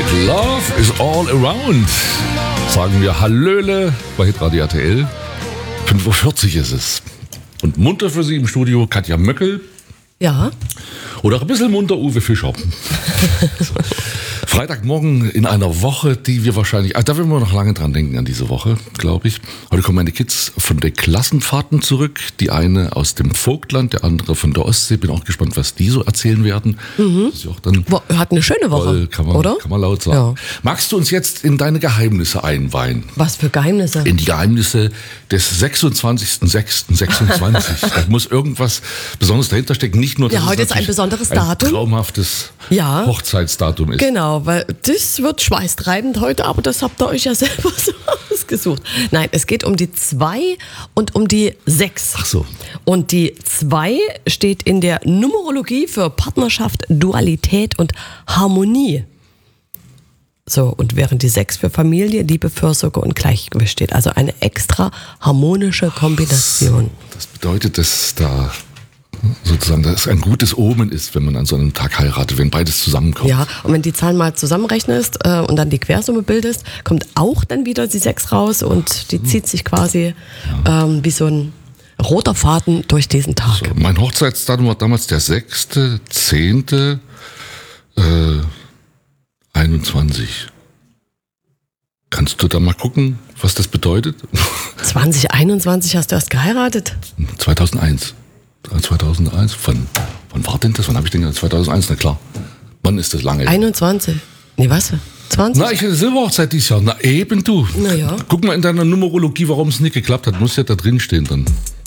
Love is all around. Sagen wir Hallöle bei Hitradio RTL. 5.40 Uhr ist es. Und munter für Sie im Studio Katja Möckel. Ja. Oder auch ein bisschen munter Uwe Fischer. Freitagmorgen in einer Woche, die wir wahrscheinlich, da werden wir noch lange dran denken an diese Woche, glaube ich. Heute kommen meine Kids von den Klassenfahrten zurück. Die eine aus dem Vogtland, der andere von der Ostsee. Bin auch gespannt, was die so erzählen werden. Das ist auch dann Hat eine schöne Woche, oder? Kann man laut sagen. Ja. Magst du uns jetzt in deine Geheimnisse einweihen? Was für Geheimnisse? In die Geheimnisse des 26.06.26. Da muss irgendwas Besonderes dahinter stecken. Nicht nur, dass heute ist ein besonderes Datum. Ein traumhaftes Hochzeitsdatum ist. Genau, weil das wird schweißtreibend heute, aber das habt ihr euch ja selber so ausgesucht. Nein, es geht um die 2 und um die 6. Ach so. Und die 2 steht in der Numerologie für Partnerschaft, Dualität und Harmonie. So, und während die 6 für Familie, Liebe, Fürsorge und Gleichgewicht steht. Also eine extra harmonische Kombination. Das bedeutet, dass da sozusagen das ein gutes Omen ist, wenn man an so einem Tag heiratet, wenn beides zusammenkommt. Ja, und wenn die Zahlen mal zusammenrechnest und dann die Quersumme bildest, kommt auch dann wieder die 6 raus und die zieht sich quasi wie so ein roter Faden durch diesen Tag. So, mein Hochzeitsdatum war damals der 6.10.21. Kannst du da mal gucken, was das bedeutet? 2021 hast du erst geheiratet? 2001. 2001? Wann war denn das? Wann habe ich denn 2001? Na klar. Wann ist das lange? 21. Nee, was? 20? Na, ich hatte Silberhochzeit dieses Jahr. Na eben du. Na ja. Guck mal in deiner Numerologie, warum es nicht geklappt hat. Muss ja da drin stehen dann.